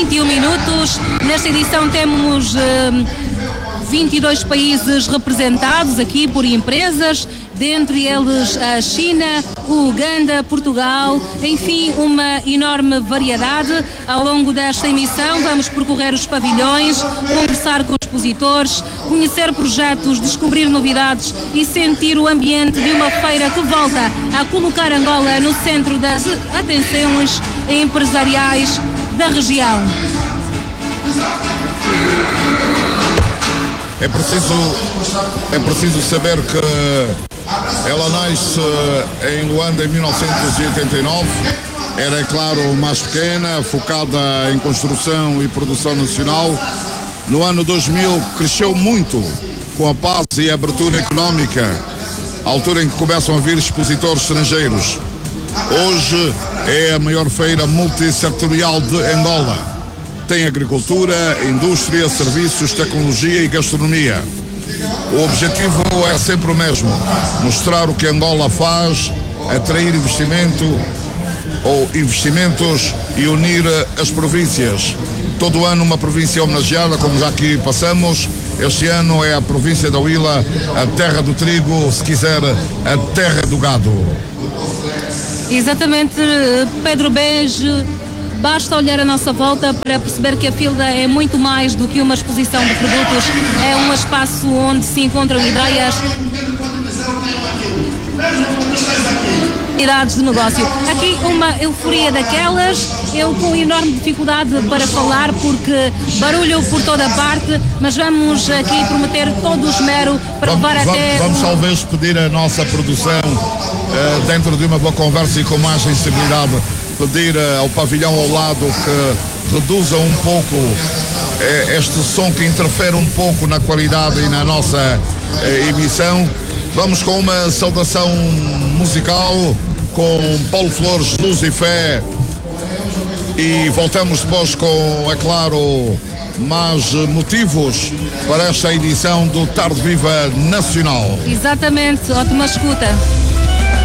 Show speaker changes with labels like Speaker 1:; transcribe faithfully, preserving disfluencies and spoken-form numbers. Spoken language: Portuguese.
Speaker 1: vinte e um minutos. Nesta edição temos vinte e dois países representados aqui por empresas, dentre eles a China, o Uganda, Portugal, enfim, uma enorme variedade. Ao longo desta emissão vamos percorrer os pavilhões, conversar com expositores, conhecer projetos, descobrir novidades e sentir o ambiente de uma feira que volta a colocar Angola no centro das atenções empresariais da região.
Speaker 2: É preciso, é preciso saber que ela nasce em Luanda em mil novecentos e oitenta e nove. Era, é claro, mais pequena, focada em construção e produção nacional. No ano dois mil cresceu muito com a paz e a abertura económica, à altura em que começam a vir expositores estrangeiros. Hoje é a maior feira multissetorial de Angola. Tem agricultura, indústria, serviços, tecnologia e gastronomia. O objetivo é sempre o mesmo: mostrar o que Angola faz, atrair investimento ou investimentos e unir as províncias. Todo ano uma província homenageada, como já aqui passamos. Este ano é a província da Huila, a terra do trigo, se quiser, a terra do gado.
Speaker 1: Exatamente, Pedro Bejo. Basta olhar à nossa volta para perceber que a FILDA é muito mais do que uma exposição de produtos, é um espaço onde se encontram ideias, idades de negócio. Aqui uma euforia daquelas, eu com enorme dificuldade para falar porque barulho por toda a parte, mas vamos aqui prometer todo o esmero para
Speaker 2: vamos,
Speaker 1: levar
Speaker 2: vamos,
Speaker 1: até...
Speaker 2: Vamos talvez pedir a nossa produção, uh, dentro de uma boa conversa e com mais sensibilidade, pedir ao pavilhão ao lado que reduza um pouco eh, este som que interfere um pouco na qualidade e na nossa eh, emissão. Vamos com uma saudação musical com Paulo Flores, Luz e Fé, e voltamos depois com, é claro, mais motivos para esta edição do Tarde Viva Nacional.
Speaker 1: Exatamente, ótima escuta.